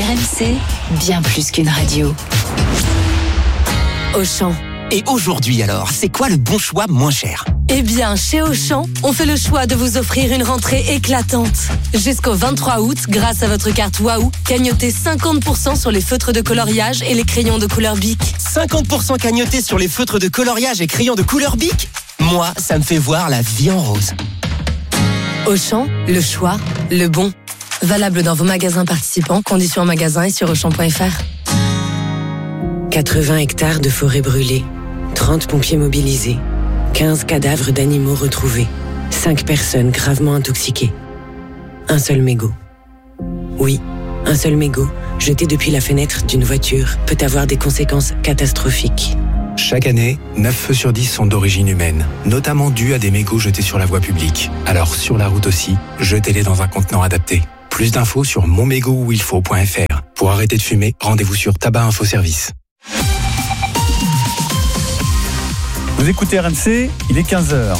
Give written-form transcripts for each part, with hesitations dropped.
RMC, bien plus qu'une radio. Auchan. Et aujourd'hui alors, c'est quoi le bon choix moins cher ? Eh bien, chez Auchan, on fait le choix de vous offrir une rentrée éclatante. Jusqu'au 23 août, grâce à votre carte Waouh, gagnotez 50% sur les feutres de coloriage et les crayons de couleur Bic. 50% cagnoté sur les feutres de coloriage et crayons de couleur Bic ? Moi, ça me fait voir la vie en rose. Auchan, le choix, le bon. Valable dans vos magasins participants, conditions en magasin et sur auchan.fr. 80 hectares de forêt brûlée, 30 pompiers mobilisés, 15 cadavres d'animaux retrouvés, 5 personnes gravement intoxiquées. Un seul mégot. Oui, un seul mégot, jeté depuis la fenêtre d'une voiture, peut avoir des conséquences catastrophiques. Chaque année, 9 feux sur 10 sont d'origine humaine, notamment dus à des mégots jetés sur la voie publique. Alors sur la route aussi, jetez-les dans un contenant adapté. Plus d'infos sur monmégotuilfaut.fr. Pour arrêter de fumer, rendez-vous sur Tabac Info Service. Vous écoutez RMC, il est 15h.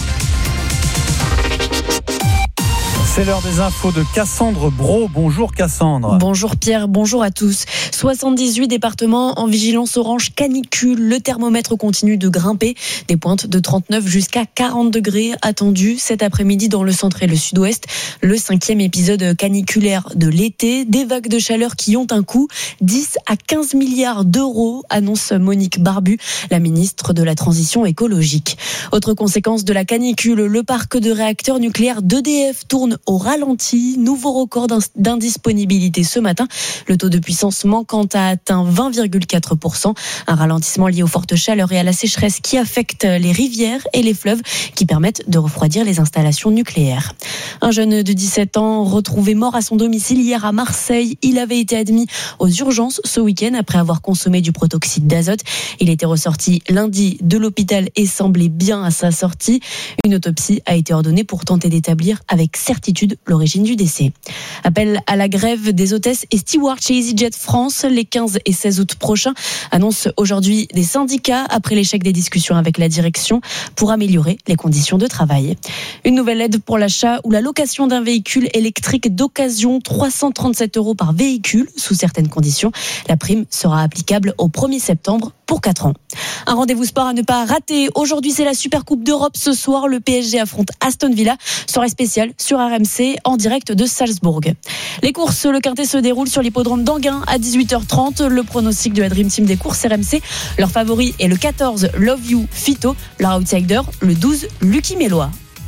C'est l'heure des infos de Cassandre Brault. Bonjour Cassandre. Bonjour Pierre, bonjour à tous. 78 départements en vigilance orange canicule. Le thermomètre continue de grimper. Des pointes de 39 jusqu'à 40 degrés attendues cet après-midi dans le centre et le sud-ouest. Le 5e épisode caniculaire de l'été. Des vagues de chaleur qui ont un coût. 10 à 15 milliards d'euros, annonce Monique Barbu, la ministre de la Transition écologique. Autre conséquence de la canicule, le parc de réacteurs nucléaires d'EDF tourne au ralenti. Nouveau record d'indisponibilité ce matin. Le taux de puissance manquant a atteint 20,4%. Un ralentissement lié aux fortes chaleurs et à la sécheresse qui affecte les rivières et les fleuves qui permettent de refroidir les installations nucléaires. Un jeune de 17 ans retrouvé mort à son domicile hier à Marseille. Il avait été admis aux urgences ce week-end après avoir consommé du protoxyde d'azote. Il était ressorti lundi de l'hôpital et semblait bien à sa sortie. Une autopsie a été ordonnée pour tenter d'établir avec certitude l'origine du décès. Appel à la grève des hôtesses et stewards chez EasyJet France les 15 et 16 août prochains. Annonce aujourd'hui des syndicats après l'échec des discussions avec la direction pour améliorer les conditions de travail. Une nouvelle aide pour l'achat ou la location d'un véhicule électrique d'occasion, 337 € par véhicule sous certaines conditions. La prime sera applicable au 1er septembre pour 4 ans. Un rendez-vous sport à ne pas rater. Aujourd'hui, c'est la Super Coupe d'Europe. Ce soir, le PSG affronte Aston Villa. Soirée spéciale sur RMC en direct de Salzbourg. Les courses, le quintet se déroule sur l'hippodrome d'Anguin à 18h30. Le pronostic de la Dream Team des courses RMC. Leur favori est le 14 Love You Fito. Leur outsider, le 12 Lucky Mélois.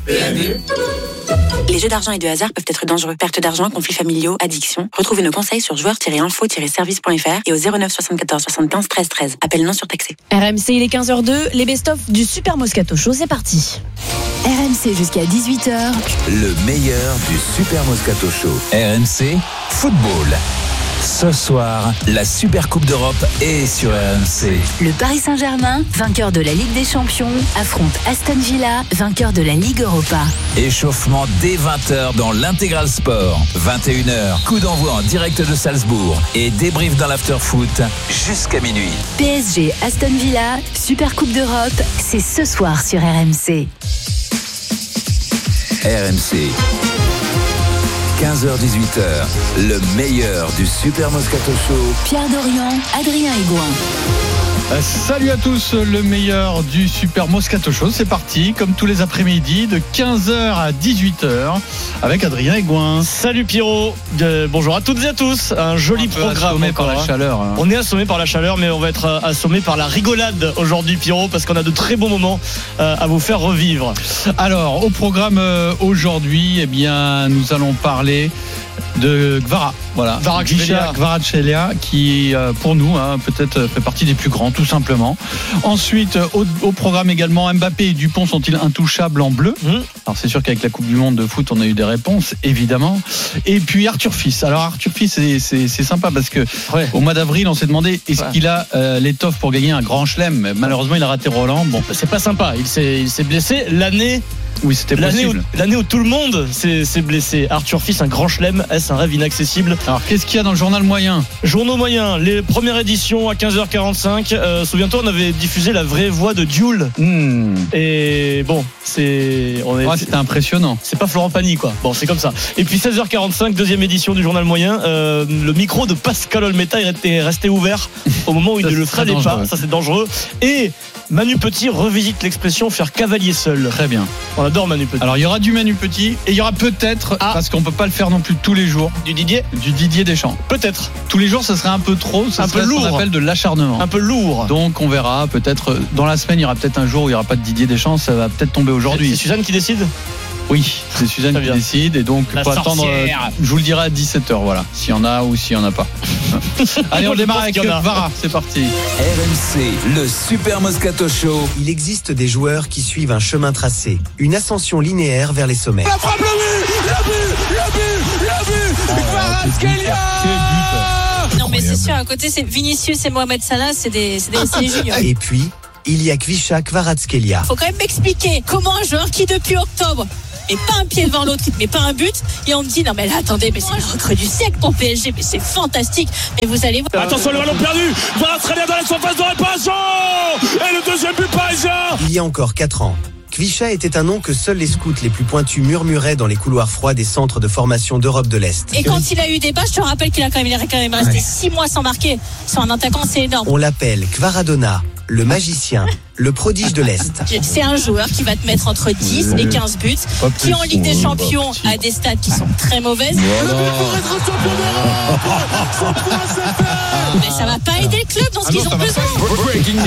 Les jeux d'argent et de hasard peuvent être dangereux. Perte d'argent, conflits familiaux, addiction. Retrouvez nos conseils sur joueurs-info-service.fr et au 09 74 75 13 13. Appel non surtaxé. RMC, il est 15h02. Les best-of du Super Moscato Show, c'est parti. RMC jusqu'à 18h. Le meilleur du Super Moscato Show. RMC Football. Ce soir, la Super Coupe d'Europe est sur RMC. Le Paris Saint-Germain, vainqueur de la Ligue des Champions, affronte Aston Villa, vainqueur de la Ligue Europa. Échauffement dès 20h dans l'Intégral Sport. 21h, coup d'envoi en direct de Salzbourg et débrief dans l'after-foot jusqu'à minuit. PSG Aston Villa, Super Coupe d'Europe, c'est ce soir sur RMC. RMC. 15h-18h, le meilleur du Super Moscato Show. Pierre Dorian, Adrien Aigouin. Salut à tous, le meilleur du Super Moscato Show. C'est parti, comme tous les après-midi, de 15h à 18h, avec Adrien Aigouin. Salut Pierrot, bonjour à toutes et à tous. Un joli programme. Assommé par la chaleur. On est assommé par la chaleur, mais on va être assommé par la rigolade aujourd'hui, Pierrot, parce qu'on a de très bons moments à vous faire revivre. Alors, au programme aujourd'hui, eh bien, nous allons parler de Kvara, voilà, Kvaratskhelia, qui pour nous peut-être fait partie des plus grands, tout simplement. Ensuite, au programme également, Mbappé et Dupont sont-ils intouchables en bleu? Alors c'est sûr qu'avec la Coupe du Monde de foot, on a eu des réponses, évidemment. Et puis Arthur Fils. Alors Arthur Fils, c'est sympa parce que au mois d'avril, on s'est demandé est-ce qu'il a l'étoffe pour gagner un grand chelem. Malheureusement, il a raté Roland. Bon, c'est pas sympa. Il s'est blessé l'année. Oui, c'était possible. L'année où tout le monde s'est blessé. Arthur Fils, un grand chelem, est-ce est-ce un rêve inaccessible? Alors qu'est-ce qu'il y a dans le journal moyen? Journaux moyens, les premières éditions à 15h45. Souviens-toi, on avait diffusé la vraie voix de Dioul. Et bon, c'était impressionnant. C'est pas Florent Pagny, quoi. Bon, c'est comme ça. Et puis 16h45, deuxième édition du journal moyen. Le micro de Pascal Olmeta était resté ouvert au moment où il ne le fallait pas. Ça, c'est dangereux. Et Manu Petit revisite l'expression faire cavalier seul. Très bien. On adore Manu Petit. Alors il y aura du Manu Petit et il y aura peut-être, parce qu'on peut pas le faire non plus tous les jours, du Didier Deschamps. Peut-être. Tous les jours, ça serait un peu trop. Ça serait ce qu'on appelle de l'acharnement. Un peu lourd. Donc on verra. Peut-être dans la semaine, il y aura peut-être un jour où il n'y aura pas de Didier Deschamps. Ça va peut-être tomber aujourd'hui. C'est Suzanne qui décide? Oui, c'est Suzanne qui décide et donc il faut attendre. Je vous le dirai à 17h, voilà, s'il y en a ou s'il y en a pas. Allez, on démarre avec Vara, c'est parti. RMC, le Super Moscato Show. Il existe des joueurs qui suivent un chemin tracé, une ascension linéaire vers les sommets. La frappe, le but Kvaratskhelia. Non mais c'est sûr, à côté c'est Vinicius et Mohamed Salah, c'est des juniors. Et puis, il y a Kvisha Kvaratskhelia. Faut quand même m'expliquer comment un joueur qui depuis octobre et pas un pied devant l'autre, mais pas un but, et on me dit non mais là attendez, mais c'est le recrue du siècle pour PSG, mais c'est fantastique, mais vous allez voir. Attention, le ballon perdu, Kvaratskhelia dans la surface de réparation, et le deuxième but parisien. Il y a encore 4 ans, Kvisha était un nom que seuls les scouts les plus pointus murmuraient dans les couloirs froids des centres de formation d'Europe de l'Est. Et quand il a eu des passes, je te rappelle qu'il a quand même resté 6 mois sans marquer. Sur un attaquant, c'est énorme. On l'appelle Kvaradona, le magicien, le prodige de l'Est. C'est un joueur qui va te mettre entre 10 et 15 buts, qui en Ligue des Champions a des stats qui sont très mauvaises. Mais ça va pas aider le club dans ce qu'ils ont besoin. Breaking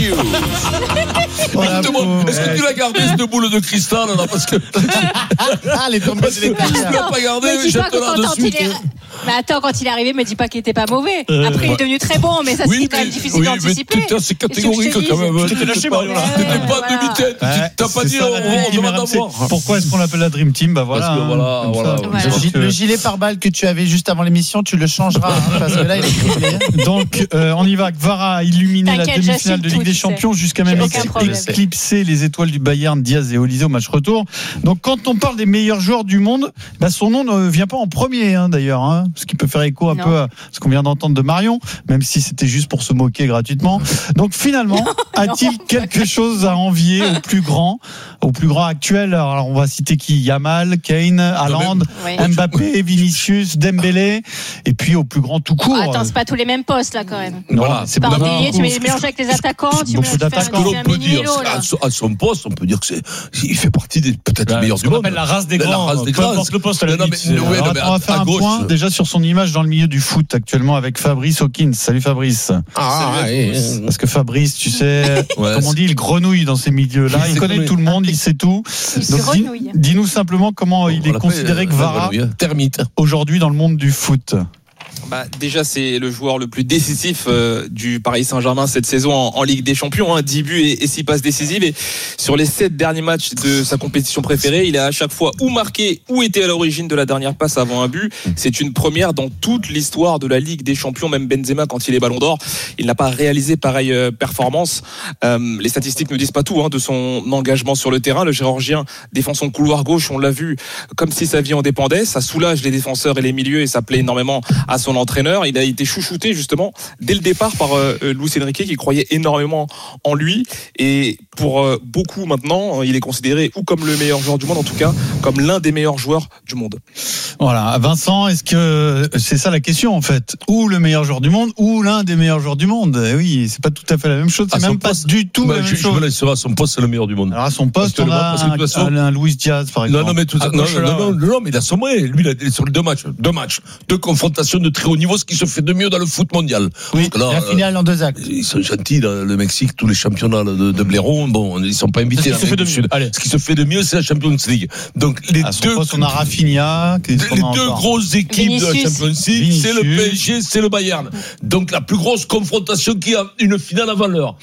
news. Est-ce que tu l'as gardé cette boule de cristal là, parce que les tombées de l'état. Tu l'as pas gardé, mais jette-la dessus. Mais attends, quand il est arrivé, me dis pas qu'il était pas mauvais. Après, il est devenu très bon, mais ça c'est quand même difficile d'anticiper. C'est catégorique quand même. Tu t'es lâché, Mariola. T'étais pas demi-tête. T'as pas dit on demande à voir. Pourquoi est-ce qu'on l'appelle la Dream Team? Bah voilà. Le gilet pare-balles que tu avais juste avant l'émission, tu le changeras parce que là il est. Donc on y va. Vara a illuminé la demi-finale de Ligue des Champions jusqu'à même éclipser les étoiles du Bayern, Diaz et Olysée au match retour. Donc quand on parle des meilleurs joueurs du monde, bah, son nom ne vient pas en premier d'ailleurs, ce qui peut faire écho un peu à ce qu'on vient d'entendre de Marion, même si c'était juste pour se moquer gratuitement. Donc finalement, a-t-il quelque chose à envier au plus grand actuel? Alors on va citer qui? Yamal, Kane, Haaland, Mbappé, Vinicius, Dembélé, et puis au plus grand tout court. Attends, c'est pas tous les mêmes postes là quand même. Voilà, c'est pas embêté, tu mélanges avec les attaquants, tu mélanges un mini-mélo à son poste, on peut dire que il fait partie des peut-être les meilleurs du monde. On appelle la race des grands. Peu importe le poste. On va faire un point déjà sur son image dans le milieu du foot actuellement avec Fabrice Hawkins. Salut Fabrice. Parce que Fabrice, tu sais, comme on dit, il grenouille dans ces milieux-là. Il connaît tout le monde, il sait tout. Donc dis-nous simplement comment il est considéré que Vara aujourd'hui dans le monde du foot. Déjà, c'est le joueur le plus décisif du Paris Saint-Germain cette saison en Ligue des Champions. 10 buts et 6 passes décisives. Et sur les 7 derniers matchs de sa compétition préférée, il a à chaque fois ou marqué ou été à l'origine de la dernière passe avant un but. C'est une première dans toute l'histoire de la Ligue des Champions. Même Benzema, quand il est Ballon d'Or, il n'a pas réalisé pareille performance. Les statistiques ne disent pas tout de son engagement sur le terrain. Le Géorgien défend son couloir gauche, on l'a vu, comme si sa vie en dépendait. Ça soulage les défenseurs et les milieux et ça plaît énormément à son entraîneur. Il a été chouchouté justement dès le départ par Luis Enrique qui croyait énormément en lui, et pour beaucoup maintenant il est considéré ou comme le meilleur joueur du monde, en tout cas comme l'un des meilleurs joueurs du monde. Voilà, Vincent, est-ce que c'est ça la question en fait, ou le meilleur joueur du monde ou l'un des meilleurs joueurs du monde? Oui, c'est pas tout à fait la même chose, c'est même pas du tout la même chose. Je me laisserai à son poste, c'est le meilleur du monde. Alors à son poste, on a un Luis Diaz par exemple. Non mais tout ça, non, mais il a sombré. Lui, il a sur les deux matchs, deux confrontations de très haut niveau, ce qui se fait de mieux dans le foot mondial. Oui, là, la finale en 2 actes. Ils sont gentils, le Mexique, tous les championnats de blaireau, bon, ils sont pas invités. Ce qui se fait de mieux, c'est la Champions League. Donc les deux, on a Rafinha, les deux grosses équipes de la Champions League, c'est le PSG, c'est le Bayern. Donc la plus grosse confrontation qui a une finale avant l'heure.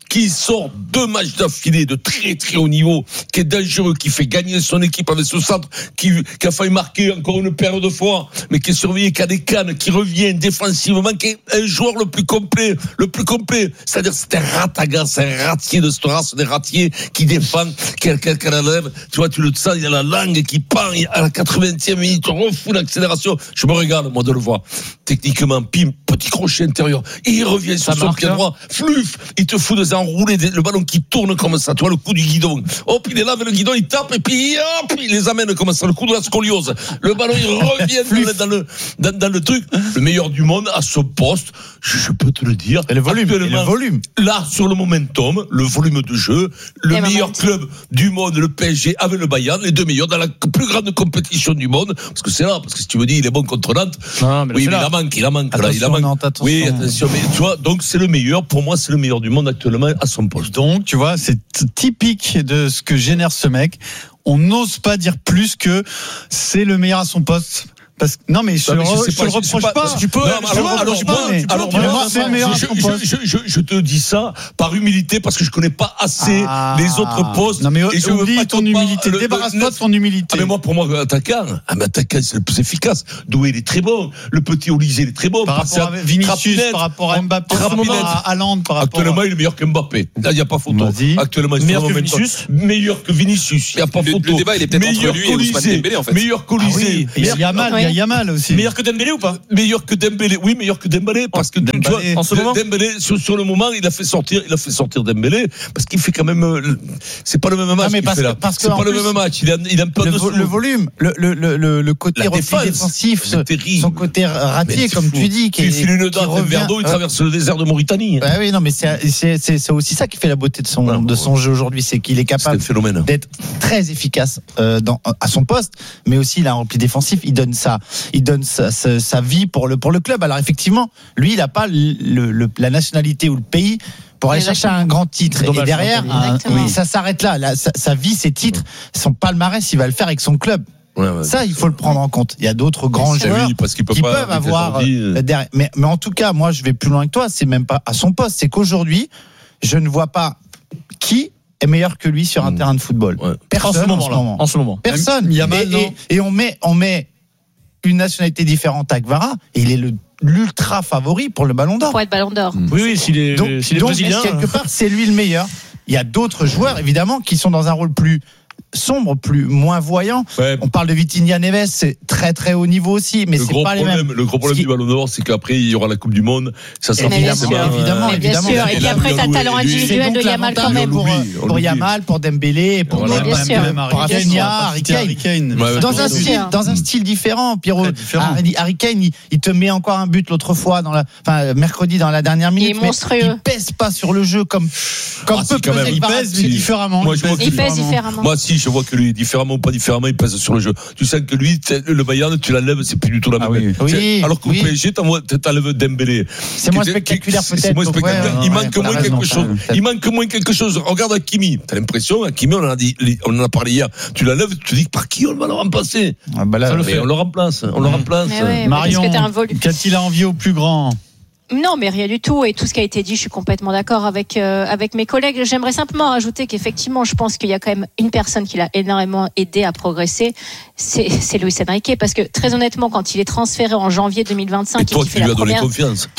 qui sort 2 matchs d'affilée de très très haut niveau, qui est dangereux, qui fait gagner son équipe avec ce centre, qui a failli marquer encore une paire de fois, mais qui est surveillé, qui a des cannes, qui revient défensivement, qui est un joueur le plus complet. C'est-à-dire c'est un ratagas, c'est un ratier de cette race, des ratiers qui défend, qui a la lèvre. Tu vois, tu le sens, il y a la langue qui pend à la 80e minute, on refoule l'accélération. Je me régale, moi, de le voir. Techniquement, pim, petit crochet intérieur. Et il revient sur son pied droit. Fluf, il te fout des enroulés, le ballon qui tourne comme ça. Tu vois, le coup du guidon. Hop, il est là avec le guidon, il tape, et puis hop, il les amène comme ça. Le coup de la scoliose. Le ballon, il revient dans le truc. Le meilleur du monde à ce poste, je peux te le dire. Et le volume. Là, sur le momentum, le volume de jeu, le meilleur club du monde, le PSG, avec le Bayern, les 2 meilleurs dans la plus grande compétition du monde. Parce que c'est là, parce que si tu me dis, il est bon contre Nantes. Non, mais oui, mais il a manque. Attention. Oui, attention, mais tu vois, donc c'est le meilleur. Pour moi, c'est le meilleur du monde actuellement à son poste. Donc, tu vois, c'est typique de ce que génère ce mec. On n'ose pas dire plus que c'est le meilleur à son poste. Non, mais je le reproche pas. Tu peux. Je te dis ça par humilité parce que je connais pas assez les autres postes. Non, mais oublie ton humilité. Débarrasse-toi de ton humilité. Mais moi, pour moi, attaquant, c'est le plus efficace. Doué, il est très bon. Le petit Olysée, il est très bon. Par rapport à Vinicius, par rapport à Mbappé, par rapport à Haaland, actuellement, il est meilleur que Mbappé. Là, il n'y a pas photo. Actuellement, il est meilleur que Vinicius. Il n'y a pas photo. Le débat, il est peut-être entre lui et Ousmane Dembélé, en fait. Meilleur qu'Olysée. Il y a Yamal aussi. Meilleur que Dembélé ou pas? Meilleur que Dembélé, oui, meilleur que Dembélé, parce que Dembélé, tu vois, en ce moment, Dembélé sur le moment, il a fait sortir Dembélé parce qu'il fait quand même, c'est pas le même match. C'est pas le même match. Il a un peu le volume, le côté défensif, son côté ratier, comme tu dis, qui file une dent d'un verre d'eau, il traverse le désert de Mauritanie. Oui, non, mais c'est aussi ça qui fait la beauté de son jeu aujourd'hui, c'est qu'il est capable d'être très efficace à son poste, mais aussi il a un repli défensif, il donne sa vie pour le club. Alors effectivement, lui, il n'a pas la nationalité ou le pays pour aller chercher un grand titre. Et derrière, ça s'arrête là. Sa vie, ses titres, son palmarès, il va le faire avec son club. Ça, il faut le prendre en compte. Il y a d'autres grands joueurs qui peuvent avoir derrière. Mais en tout cas, moi, je vais plus loin que toi. C'est même pas à son poste. C'est qu'aujourd'hui, je ne vois pas qui est meilleur que lui sur un terrain de football. Personne en ce moment. Personne. Et on met une nationalité différente à Guevara, et il est l'ultra favori pour le Ballon d'Or. Pour être Ballon d'Or. Oui, s'il est brésilien. Quelque part, c'est lui le meilleur. Il y a d'autres joueurs, évidemment, qui sont dans un rôle plus sombre, moins voyant. On parle de Vitinha Neves, c'est très très haut niveau aussi, mais c'est pas les mêmes. Le gros problème du Ballon d'Or, c'est qu'après il y aura la Coupe du Monde, ça sera évidemment. Et puis après t'as talent individuel de Yamal quand même pour Yamal, pour Dembélé, pour Rafinha, Harry Kane. Dans un style différent, Pierrot. Harry Kane, il te met encore un but l'autre fois mercredi dans la dernière minute. Il est monstrueux. Il pèse pas sur le jeu comme peut peser. Il pèse différemment. Il pèse différemment. Moi, si, je vois que lui, différemment ou pas différemment, il pèse sur le jeu. Tu sens que lui, le Bayern, tu l'enlèves, c'est plus du tout la même. Alors qu'au PSG, t'enlèves Dembélé. C'est moins spectaculaire peut-être. C'est moins spectaculaire. Il manque moins quelque chose. Il manque moins quelque chose. Regarde Hakimi. T'as l'impression, Hakimi, on en a parlé hier. Tu l'enlèves, tu te dis par qui on va le remplacer? On le remplace. Marion, qu'a-t-il à envier au plus grand? Non, mais rien du tout. Et tout ce qui a été dit, je suis complètement d'accord avec mes collègues. J'aimerais simplement rajouter qu'effectivement, je pense qu'il y a quand même une personne qui l'a énormément aidé à progresser. C'est Luis Enrique. Parce que très honnêtement, quand il est transféré en janvier 2025 et toi, tu lui as donné confiance.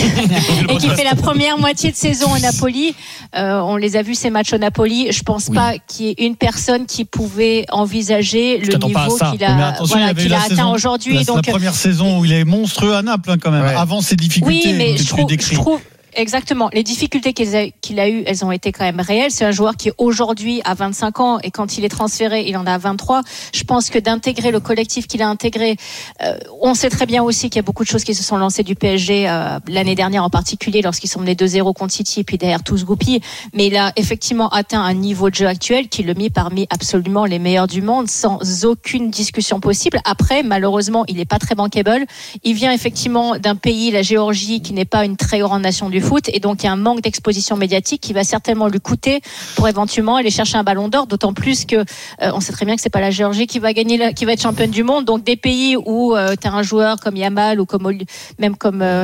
Et qui fait la première moitié de saison au Napoli, on les a vus ces matchs au Napoli. Je pense pas qu'il y ait une personne qui pouvait envisager le niveau qu'il a atteint aujourd'hui. La première saison où il est monstrueux à Naples quand même. Avant ses difficultés. Oui, mais je trouve exactement. Les difficultés qu'il a eues, elles ont été quand même réelles. C'est un joueur qui aujourd'hui a 25 ans et quand il est transféré, il en a 23. Je pense que d'intégrer le collectif qu'il a intégré, on sait très bien aussi qu'il y a beaucoup de choses qui se sont lancées du PSG l'année dernière en particulier lorsqu'ils sont menés 2-0 contre City et puis derrière tous goupilles. Mais il a effectivement atteint un niveau de jeu actuel qui le met parmi absolument les meilleurs du monde sans aucune discussion possible. Après, malheureusement, il n'est pas très bankable. Il vient effectivement d'un pays, la Géorgie, qui n'est pas une très grande nation du foot et donc il y a un manque d'exposition médiatique qui va certainement lui coûter pour éventuellement aller chercher un ballon d'or, d'autant plus que on sait très bien que c'est pas la Géorgie qui va gagner qui va être championne du monde, donc des pays où tu as un joueur comme Yamal ou comme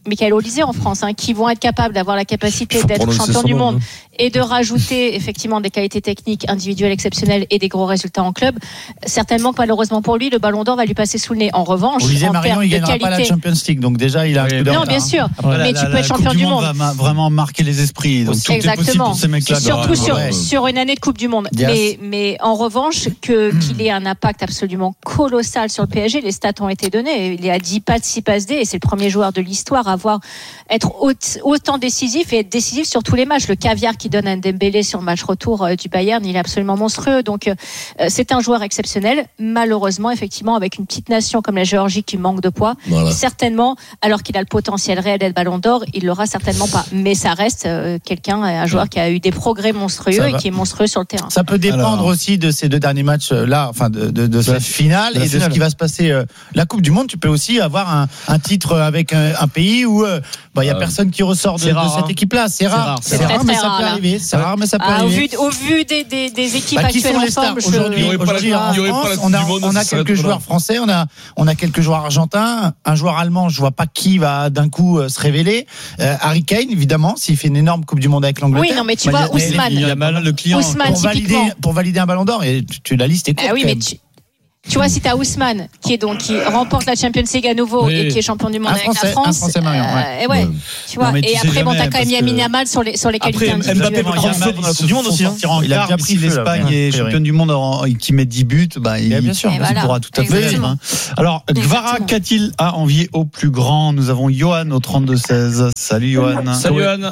Michael Olysée en France, qui vont être capables d'avoir la capacité d'être champion du monde et de rajouter effectivement des qualités techniques individuelles exceptionnelles et des gros résultats en club. Certainement que malheureusement pour lui, le Ballon d'Or va lui passer sous le nez. En revanche, Olysée en Marion, termes il de gagnera qualité, pas la Champions League, donc déjà il a un coup d'avance. Non, bien sûr, mais tu peux être champion du monde. Va vraiment marquer les esprits. Donc tout est possible pour ces mecs-là. Surtout sur une année de Coupe du Monde. Mais en revanche, qu'il ait un impact absolument colossal sur le PSG. Les stats ont été données. Il est à 10 passes, 6 passes D, et c'est le premier joueur de l'histoire à être autant décisif et être décisif sur tous les matchs. Le caviar qu'il donne à Dembélé sur le match retour du Bayern, il est absolument monstrueux. Donc c'est un joueur exceptionnel. Malheureusement, effectivement, avec une petite nation comme la Géorgie qui manque de poids, certainement, alors qu'il a le potentiel réel d'être Ballon d'Or, il l'aura certainement pas. Mais ça reste un joueur qui a eu des progrès monstrueux et qui est monstrueux sur le terrain. Ça peut dépendre aussi de ces 2 derniers matchs là, enfin de cette finale et de ce qui va se passer. La Coupe du Monde, tu peux aussi avoir un titre avec un pays où il y a personne qui ressort de cette équipe-là. C'est rare, mais ça peut arriver. C'est rare, mais ça peut arriver. Au vu des équipes actuelles en forme, aujourd'hui en France, on a quelques joueurs français, on a quelques joueurs argentins, un joueur allemand. Je vois pas qui va d'un coup se révéler. Harry Kane, évidemment, s'il fait une énorme Coupe du Monde avec l'Angleterre. Oui, non, mais tu vois, Ousmane. Il y a mal le client pour valider un Ballon d'Or, et la liste est courte. Oui, mais tu vois, si t'as Ousmane qui remporte la Champions League à nouveau et qui est champion du monde avec la France, un Français Marion, tu vois. Et après, t'as quand même Yamin Yamal sur les qualités individuelles. Mbappé va sortir dans la Coupe du Monde aussi. Il a bien pris l'Espagne et champion du monde qui met 10 buts, il pourra tout à fait. Alors, Gvara qu'a-t-il à envier au plus grand? Nous avons Johan au 32-16. Salut Johan. Salut Johan.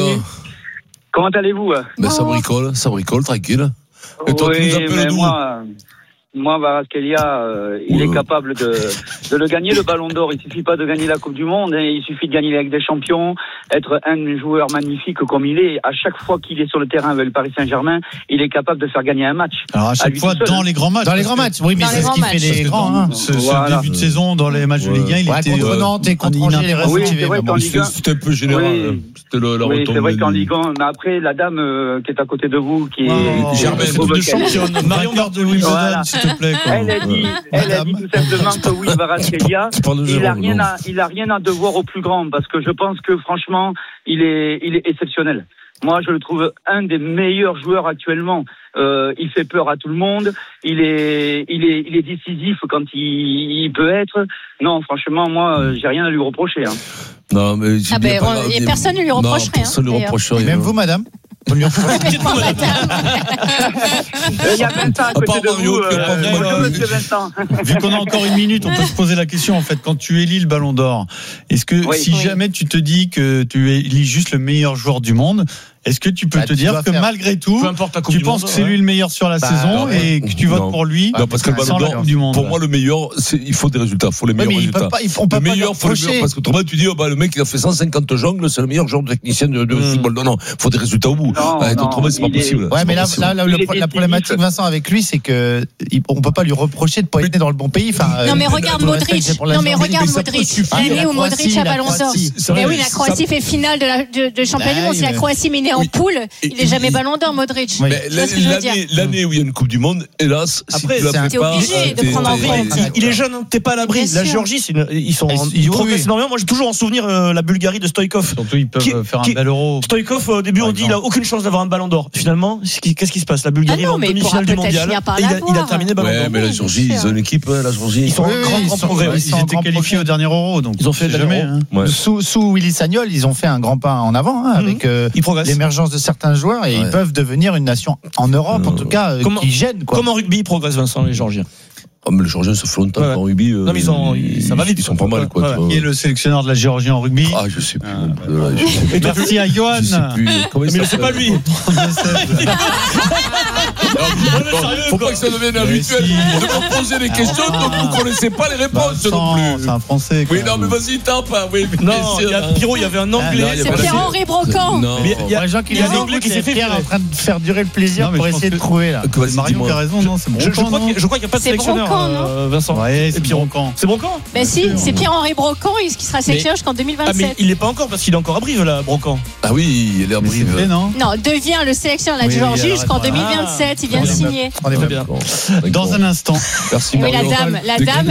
Comment allez-vous? Ça bricole, tranquille. Et toi, tu nous appelles d'où? Moi, Kvaratskhelia, il est capable de le gagner, le Ballon d'Or. Il suffit pas de gagner la Coupe du Monde, il suffit de gagner avec des champions, être un joueur magnifique comme il est. À chaque fois qu'il est sur le terrain avec le Paris Saint-Germain, il est capable de faire gagner un match. Alors à chaque fois dans les grands matchs. Dans les grands matchs, oui, mais c'est ce qui fait les grands. Ce début de saison dans les matchs de Ligue 1, il était contre Nantes et contre Angers, les résultats. C'était un peu général. C'était la oui, c'est vrai qu'en Ligue 1, mais après la dame qui est à côté de vous, qui est Germaine de championne, Marion de Wimbledon, s'il te plaît. Elle a dit tout simplement que oui, Kvaratskhelia, il a rien à devoir au plus grand, parce que je pense que franchement, il est exceptionnel. Moi, je le trouve un des meilleurs joueurs actuellement. Il fait peur à tout le monde. Il est décisif quand il peut être. Non, franchement, moi, j'ai rien à lui reprocher. Non, mais personne ne lui reprocherait. Personne ne lui reprocherait. Même vous, madame. Il y a 20 ans à côté de vous. Vu qu'on a encore une minute, on peut se poser la question, en fait, quand tu élis le Ballon d'Or, est-ce que jamais tu te dis que tu élis juste le meilleur joueur du monde, est-ce que tu peux te dire que malgré tout, tu penses que c'est lui le meilleur sur la saison et que tu votes pour lui? Non, parce que le Ballon d'Or, pour moi, le meilleur, il faut des résultats. Il faut les meilleurs résultats. Le meilleur, faut le meilleur. Parce que autrement, tu dis, le mec, il a fait 150 jongles, c'est le meilleur joueur technicien de football. Non, il faut des résultats au bout. Autrement, c'est pas possible. Ouais, mais là, la problématique, Vincent, avec lui, c'est que on peut pas lui reprocher de pas être dans le bon pays. Non, mais regarde Modric. L'année où Modric a Ballon d'Or. Mais oui, la Croatie fait finale de championnat du monde. Si la Croatie est en poule, il n'est jamais Ballon d'Or, Modric. L'année où il y a une Coupe du Monde, hélas, après, t'es obligé de prendre en compte. Il est jeune, t'es pas à l'abri. La Géorgie, ils progressent énormément. Moi, j'ai toujours en souvenir la Bulgarie de Stoïkov. Surtout, ils peuvent faire un bel Euro. Stoïkov, au début, on dit il a aucune chance d'avoir un Ballon d'Or. Finalement, qu'est-ce qui se passe? La Bulgarie va en demi-finale du mondial. Il a terminé Ballon d'Or. Mais la Géorgie, ils ont une équipe, la Géorgie. Ils sont en grand progrès. Ils étaient qualifiés au dernier Euro, donc ils ont fait jamais. Sous Willy Sagnol, ils ont fait un grand pas en avant avec l'émergence de certains joueurs et ils peuvent devenir une nation en Europe, en tout cas, qui gêne. Comme en rugby, ils progressent, Vincent, les Géorgiens. Mais les Géorgiens, ça fait longtemps en rugby. Non, mais ça va vite. Ils sont pas mal, quoi. Qui est le sélectionneur de la Géorgie en rugby? Ah, je sais plus. Merci à Johan. Mais c'est pas lui. Faut pas que ça devienne habituel de me poser des questions donc vous connaissez pas les réponses non plus. C'est un Français. Oui, non, mais vas-y, tape. Non, Pierrot, il y avait un Anglais. C'est Pierre-Henri Brocant. Il y a des gens qui disent Anglais qui s'est fait en train de faire durer le plaisir pour essayer de trouver là. Marion qui a raison, non, c'est Brocant. Je crois qu'il n'y a pas de sélectionneur, Vincent. Ouais, c'est Brocant. C'est Brocant? Ben si, c'est Pierre-Henri Brocant qui sera sélectionneur jusqu'en 2027. Ah, mais il n'est pas encore parce qu'il est encore à Brive, là, Brocant. Ah oui, il est à Brive. Non, devient le sélectionneur de la Géorgie jusqu'en 2027. il vient de signer. On est bien. Dans un instant. Merci, Oui, Mario. la dame,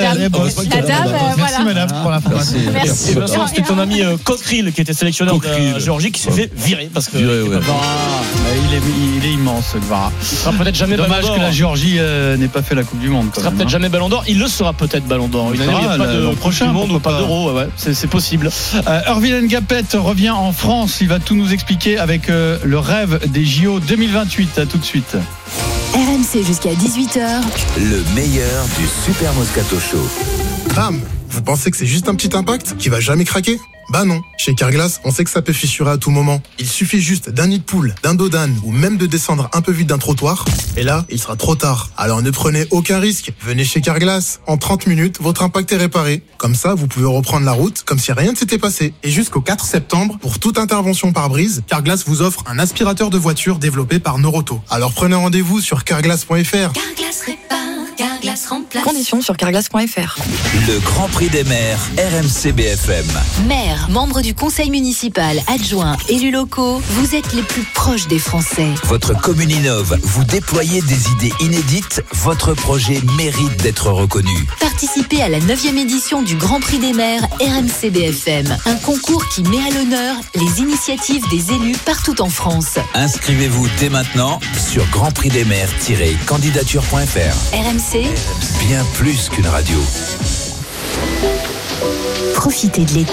Merci madame pour l'information. Merci. Et Vincent, c'était ton ami Coqueril qui était sélectionneur de Géorgie qui s'est fait virer parce que il est immense, Gvara. il sera peut-être jamais Ballon d'Or. Dommage que la Géorgie n'ait pas fait la Coupe du Monde. Il sera peut-être jamais Ballon d'Or. Il le sera peut-être Ballon d'Or. Une année où il n'y a pas de prochain du monde ou pas d'Euro. Ouais, c'est possible. Irvine Ngapet revient en France. Il va tout nous expliquer avec le rêve des JO 2028. À tout de suite. RMC jusqu'à 18h. Le meilleur du Super Moscato Show. Bam! Vous pensez que c'est juste un petit impact qui va jamais craquer? Bah non. Chez Carglass, on sait que ça peut fissurer à tout moment. Il suffit juste d'un nid de poule, d'un dos d'âne ou même de descendre un peu vite d'un trottoir. Et là, il sera trop tard. Alors ne prenez aucun risque. Venez chez Carglass. En 30 minutes, votre impact est réparé. Comme ça, vous pouvez reprendre la route comme si rien ne s'était passé. Et jusqu'au 4 septembre, pour toute intervention par brise, Carglass vous offre un aspirateur de voiture développé par Noroto. Alors prenez rendez-vous sur carglass.fr. Carglass répare, Carglass remplace. Conditions sur carglass.fr. Le Grand Prix des maires, RMC BFM. Maire, membre du conseil municipal, adjoint, élus locaux, vous êtes les plus proches des Français. Votre commune innove, vous déployez des idées inédites, votre projet mérite d'être reconnu. Participez à la 9e édition du Grand Prix des maires RMC BFM. Un concours qui met à l'honneur les initiatives des élus partout en France. Inscrivez-vous dès maintenant sur grandprixdesmaires-candidature.fr. RMC, Bien plus qu'une radio. profitez de l'été.